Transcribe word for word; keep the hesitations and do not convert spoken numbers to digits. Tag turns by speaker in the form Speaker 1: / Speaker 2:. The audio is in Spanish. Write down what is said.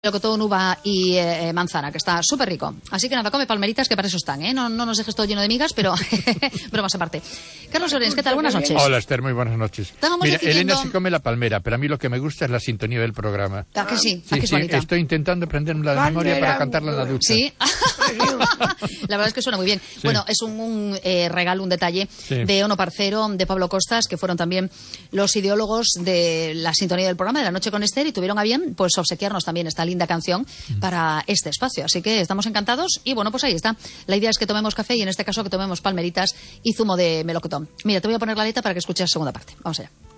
Speaker 1: melocotón, uva y eh, manzana, que está súper rico. Así que nada, come palmeritas, que para eso están, ¿eh? No, no nos dejes todo lleno de migas, pero bromas aparte. Carlos Lorenz, ¿qué tal? Buenas noches.
Speaker 2: Hola, Esther, muy buenas noches.
Speaker 1: Estábamos
Speaker 2: Mira,
Speaker 1: decidiendo...
Speaker 2: Elena se come la palmera, pero a mí lo que me gusta es la sintonía del programa.
Speaker 1: ¿A que sí?
Speaker 2: Sí,
Speaker 1: ¿A que es
Speaker 2: sí,
Speaker 1: bonita?
Speaker 2: estoy intentando aprenderme la de memoria para cantarla en la ducha.
Speaker 1: Sí, la verdad es que suena muy bien. Sí. Bueno, es un, un eh, regalo, un detalle sí. de Ono Parcero, de Pablo Costas, que fueron también los ideólogos de la sintonía del programa de La Noche con Esther y tuvieron a bien pues obsequiarnos también esta linda canción mm. para este espacio. Así que estamos encantados y bueno, pues ahí está. La idea es que tomemos café y en este caso que tomemos palmeritas y zumo de melocotón. Mira, te voy a poner la letra para que escuches la segunda parte. Vamos allá.